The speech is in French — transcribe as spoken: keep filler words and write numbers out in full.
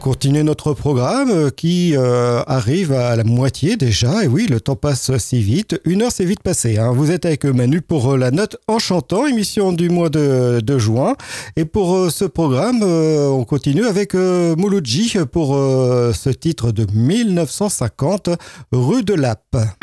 continuer notre programme qui euh, arrive à la moitié déjà. Et oui, le temps passe si vite. Une heure, c'est vite passé. Hein. Vous êtes avec Manu pour la note en chantant, émission du mois de, de juin. Et pour euh, ce programme, euh, on continue avec euh, Mouloudji pour euh, ce titre de mille neuf cent cinquante, Rue de Lappe.